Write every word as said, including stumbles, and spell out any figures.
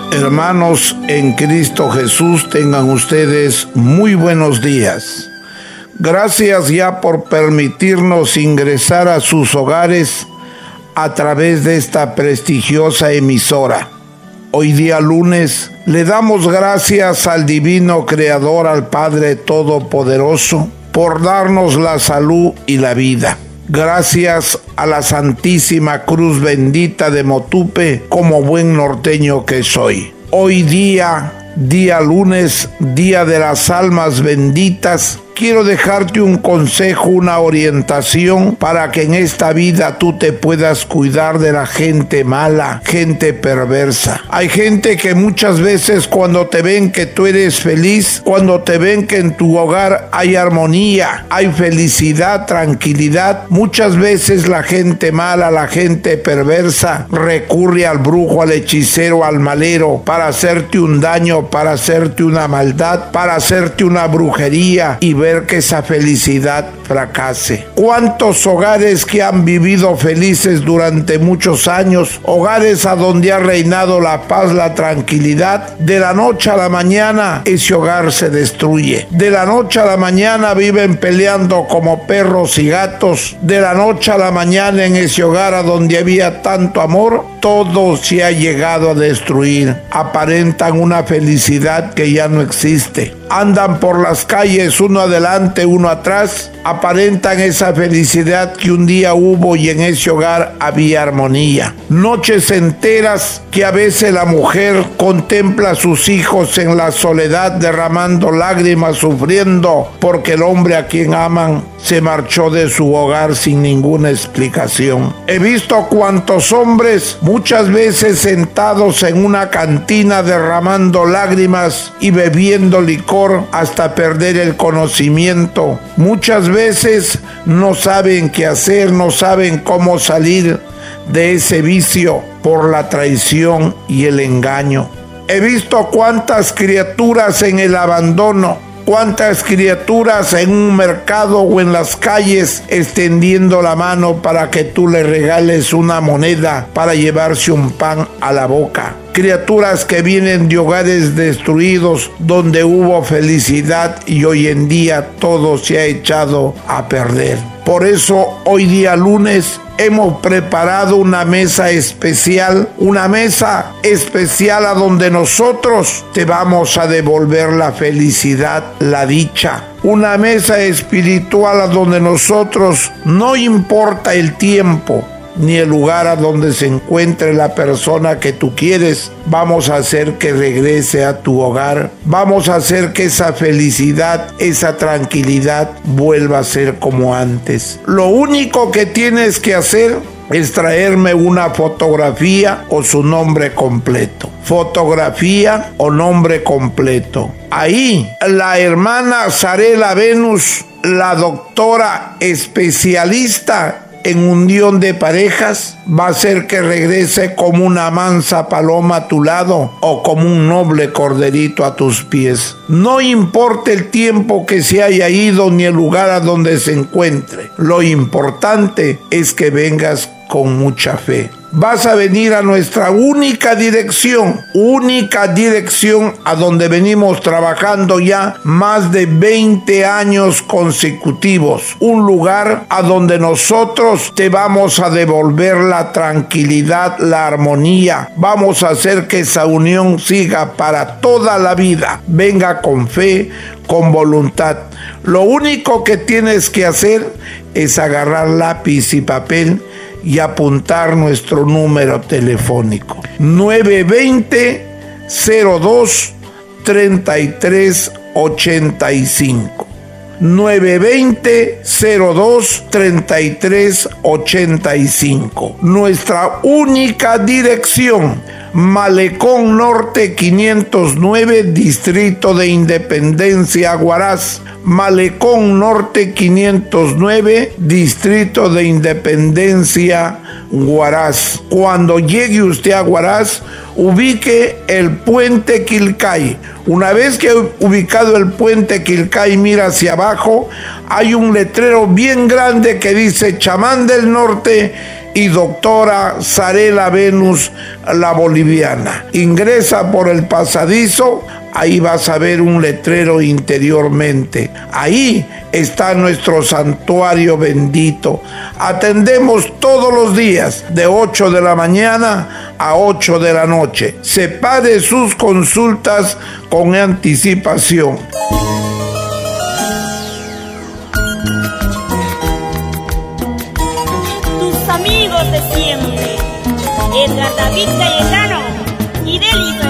Hermanos en Cristo Jesús, tengan ustedes muy buenos días. Gracias ya por permitirnos ingresar a sus hogares a través de esta prestigiosa emisora. Hoy día lunes le damos gracias al Divino Creador, al Padre Todopoderoso, por darnos la salud y la vida. Gracias a la Santísima Cruz Bendita de Motupe, como buen norteño que soy. Hoy día, día lunes, día de las almas benditas, quiero dejarte un consejo, una orientación para que en esta vida tú te puedas cuidar de la gente mala, gente perversa. Hay gente que muchas veces cuando te ven que tú eres feliz, cuando te ven que en tu hogar hay armonía, hay felicidad, tranquilidad, muchas veces la gente mala, la gente perversa recurre al brujo, al hechicero, al malero para hacerte un daño, para hacerte una maldad, para hacerte una brujería y ver que esa felicidad fracase. ¿Cuántos hogares que han vivido felices durante muchos años, hogares a donde ha reinado la paz, la tranquilidad, de la noche a la mañana ese hogar se destruye? De la noche a la mañana viven peleando como perros y gatos. De la noche a la mañana en ese hogar a donde había tanto amor, todo se ha llegado a destruir. Aparentan una felicidad que ya no existe. Andan por las calles uno adelante, uno atrás, aparentan esa felicidad que un día hubo y en ese hogar había armonía. Noches enteras que a veces la mujer contempla a sus hijos en la soledad derramando lágrimas, sufriendo porque el hombre a quien aman se marchó de su hogar sin ninguna explicación. He visto cuantos hombres muchas veces sentados en una cantina derramando lágrimas y bebiendo licor hasta perder el conocimiento. Muchas veces no saben qué hacer, no saben cómo salir de ese vicio por la traición y el engaño. He visto cuántas criaturas en el abandono, cuántas criaturas en un mercado o en las calles extendiendo la mano para que tú le regales una moneda para llevarse un pan a la boca. Criaturas que vienen de hogares destruidos donde hubo felicidad y hoy en día todo se ha echado a perder. Por eso hoy día lunes hemos preparado una mesa especial, una mesa especial a donde nosotros te vamos a devolver la felicidad, la dicha. Una mesa espiritual a donde nosotros, no importa el tiempo ni el lugar a donde se encuentre la persona que tú quieres, vamos a hacer que regrese a tu hogar. Vamos a hacer que esa felicidad, esa tranquilidad vuelva a ser como antes. Lo único que tienes que hacer es traerme una fotografía o su nombre completo. Fotografía o nombre completo. Ahí la hermana Sarela Venus, la doctora especialista en unión de parejas, va a hacer que regrese como una mansa paloma a tu lado o como un noble corderito a tus pies. No importa el tiempo que se haya ido ni el lugar a donde se encuentre. Lo importante es que vengas con mucha fe. Vas a venir a nuestra única dirección, única dirección a donde venimos trabajando ya más de veinte años consecutivos. Un lugar a donde nosotros te vamos a devolver la tranquilidad, la armonía. Vamos a hacer que esa unión siga para toda la vida. Venga con fe, con voluntad. Lo único que tienes que hacer es agarrar lápiz y papel y apuntar nuestro número telefónico nueve dos cero, cero dos, treinta y tres ochenta y cinco nueve dos cero, cero dos, treinta y tres ochenta y cinco. Nuestra única dirección: Malecón Norte quinientos nueve, Distrito de Independencia, Huaraz. Malecón Norte quinientos nueve, Distrito de Independencia, Huaraz. Cuando llegue usted a Huaraz, ubique el puente Quilcay. Una vez que ubicado el puente Quilcay, mira hacia abajo, hay un letrero bien grande que dice Chamán del Norte y doctora Sarela Venus, la boliviana. Ingresa por el pasadizo, ahí vas a ver un letrero interiormente. Ahí está nuestro santuario bendito. Atendemos todos los días de ocho de la mañana a ocho de la noche. Separe sus consultas con anticipación. Tus amigos de siempre, Edgar David Cayetano y Deli